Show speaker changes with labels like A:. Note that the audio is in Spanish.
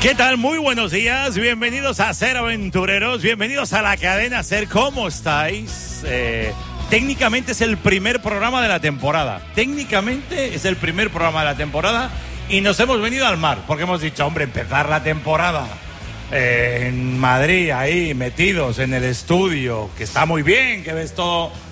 A: ¿Qué tal? Muy buenos días, bienvenidos a Ser Aventureros, bienvenidos a la cadena Ser. ¿Cómo estáis? Técnicamente es el primer programa de la temporada. Y nos hemos venido al mar, porque hemos dicho, hombre, empezar la temporada en Madrid, ahí metidos en el estudio, que está muy bien, que ves todo